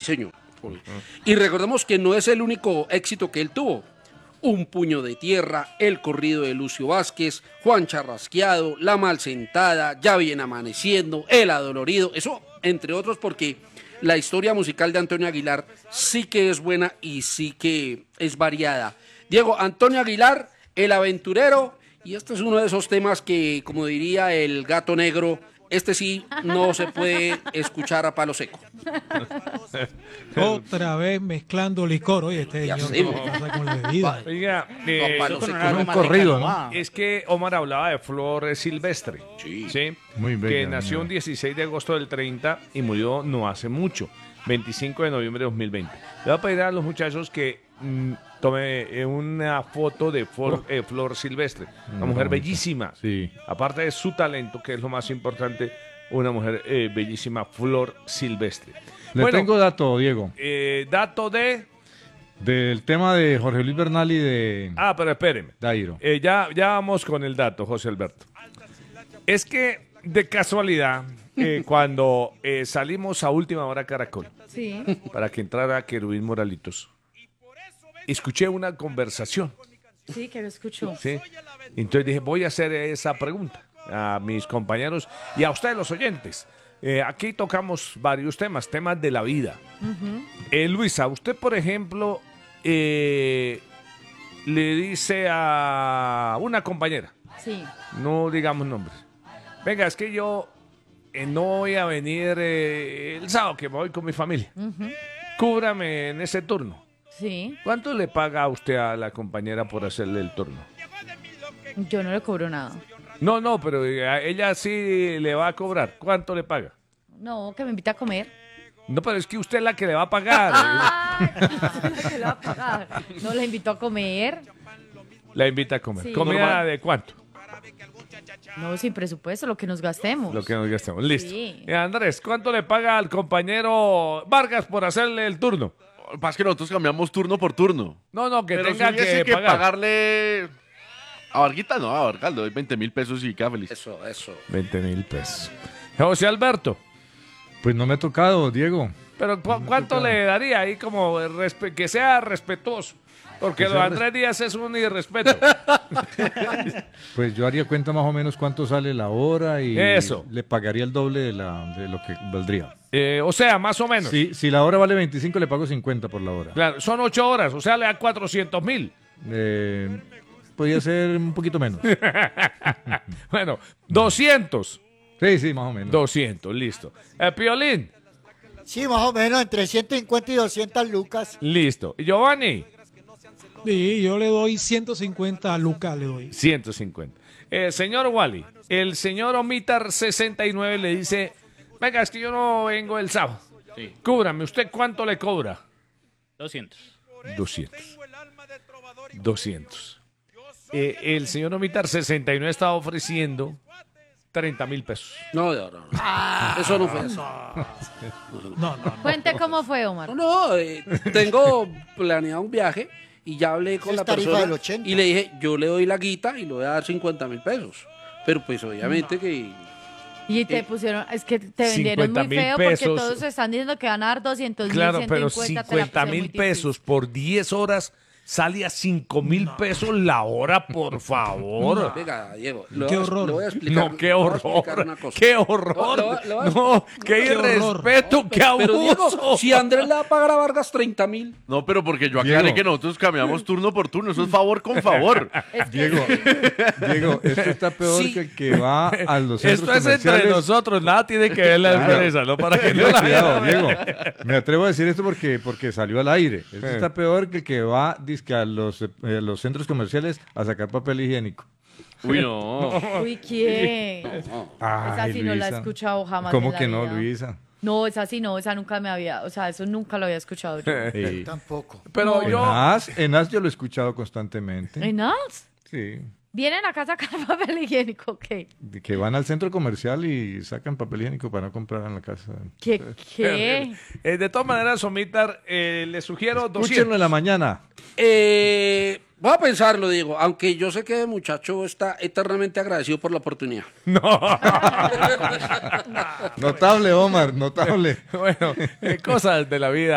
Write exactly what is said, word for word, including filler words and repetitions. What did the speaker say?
señor. Y recordemos que no es el único éxito que él tuvo. Un puño de tierra, el corrido de Lucio Vázquez, Juan Charrasqueado, La Malsentada, Ya viene amaneciendo, El adolorido, eso entre otros, porque la historia musical de Antonio Aguilar sí que es buena y sí que es variada. Diego, Antonio Aguilar, el aventurero, y este es uno de esos temas que, como diría el gato negro, este sí no se puede escuchar a palo seco. Otra vez mezclando licor, oye, este Ya señor, sé, ¿qué pasa con la bebida? Oiga, No, eh, palo Eso con seco. una un aroma corrido, de ¿no? calma. es que Omar hablaba de Flor Silvestre. Sí. ¿sí? Muy Que bella, nació mira. un dieciséis de agosto del treinta y murió no hace mucho, veinticinco de noviembre de dos mil veinte. Le voy a pedir a los muchachos que mm, tome eh, una foto de Flor, eh, Flor Silvestre, una Mm, mujer bonita. bellísima. Sí. Aparte de su talento, que es lo más importante, una mujer eh, bellísima, Flor Silvestre. Le Bueno, tengo dato, Diego, eh, dato de... del tema de Jorge Luis Bernal y de Ah, pero espéreme. Dairo. Eh, ya, ya vamos con el dato, José Alberto. Es que, de casualidad, eh, cuando eh, salimos a última hora a Caracol, Sí. para que entrara Querubín Moralitos, escuché una conversación, Sí, que lo escuchó. ¿sí? Entonces dije, voy a hacer esa pregunta a mis compañeros y a ustedes, los oyentes. Eh, aquí tocamos varios temas, temas de la vida. Eh, Luisa, usted, por ejemplo, eh, le dice a una compañera, Sí. no digamos nombres, venga, es que yo eh, no voy a venir eh, el sábado, que me voy con mi familia. Cúbrame en ese turno. Sí. ¿Cuánto le paga a usted a la compañera por hacerle el turno? Yo no le cobro nada. No, no, pero eh, a ella sí le va a cobrar. ¿Cuánto le paga? No, que me invita a comer. No, pero es que usted es la que le va a pagar. Ay, ¿qué le va a pagar? No, le invito a comer. La invita a comer. Sí. ¿Comida Normal. de cuánto? No, sin presupuesto, lo que nos gastemos. Lo que nos gastemos. Listo. Sí. Eh, Andrés, ¿cuánto le paga al compañero Vargas por hacerle el turno? Lo que pasa es que nosotros cambiamos turno por turno. No, no, que Pero tenga si hubiese que, que, pagar. pagarle a Varguita, no, a Vargas le doy veinte mil pesos y queda feliz. Eso, eso. veinte mil pesos. José Alberto, Pues no me ha tocado, Diego. pero ¿cu- ¿cuánto tocaba. le daría ahí como respe- que sea respetuoso? Porque Que don sea Andrés Díaz es un irrespeto. Pues yo haría cuenta más o menos cuánto sale la hora y Eso. le pagaría el doble de, la, de lo que valdría. Eh, o sea, más o menos. Si, si la hora vale veinticinco, le pago cincuenta por la hora. Claro, son ocho horas, o sea, le da cuatrocientos mil. Eh, podría ser un poquito menos. Bueno, doscientos. Sí, sí, más o menos. doscientos, listo. Eh, Piolín, Sí, más o menos entre ciento cincuenta y doscientas lucas. listo. Giovanni, Sí, yo le doy ciento cincuenta a Lucas, le doy. ciento cincuenta. Eh, señor Wally, el señor Omitar sesenta y nueve le dice, venga, es que yo no vengo el sábado. Sí. Cúbrame, ¿usted cuánto le cobra? doscientos. doscientos. doscientos. Eh, el señor Omitar sesenta y nueve estaba ofreciendo treinta mil pesos. No, no, no. Eso no fue eso. No, no, Cuente cómo fue, Omar. No, no, eh, tengo planeado un viaje y ya hablé con Es la tarifa persona del ochenta. y le dije, yo le doy la guita y le voy a dar cincuenta mil pesos. Pero pues obviamente que... Y te Eh, pusieron, es que te vendieron cincuenta muy mil feo porque pesos. todos están diciendo que van a dar doscientos mil, Claro, ciento pero cincuenta, te la cincuenta pusieron muy mil difícil. pesos por diez horas sale a cinco mil pesos la hora, por favor. Venga, Diego, le Qué voy a- horror. le voy a explicar. No, qué le voy a explicar horror. una cosa. Qué horror. No, le voy a- le voy a- No, qué Qué horror. irrespeto, qué Pero, pero, Diego, abuso. si Andrés le va a pagar a Vargas treinta mil, No, pero porque yo aclaré Diego. que nosotros cambiamos turno por turno. Eso es favor con favor. Es que Diego, Diego, esto está peor Sí. que el que va a los centros Esto es entre comerciales. nosotros, nada tiene que ver la Claro. empresa, ¿no? Para que no la Cuidado, vean. Diego. Me atrevo a decir esto porque, porque salió al aire. Esto Eh. está peor que el que va dizque, a los, eh, los centros comerciales a sacar papel higiénico. Uy, no. Uy, ¿quién? Esa Ay, sí no la he Luisa. escuchado jamás. ¿Cómo en la que no, vida. Luisa? No, esa sí no, esa nunca me había, o sea, eso nunca lo había escuchado yo. Sí. Tampoco. Pero En yo, As, en As yo lo he escuchado constantemente. ¿En Alts? Sí. ¿Vienen acá a sacar papel higiénico? ¿Qué? De que van al centro comercial y sacan papel higiénico para no comprar en la casa. ¿Qué? ¿Qué? eh, de todas maneras, Omitar, eh, le sugiero Escúchenlo doscientos. en la mañana. eh, voy a pensarlo, Diego, aunque yo sé que el muchacho está eternamente agradecido por la oportunidad. Notable, Omar, notable. Bueno, eh, cosas de la vida.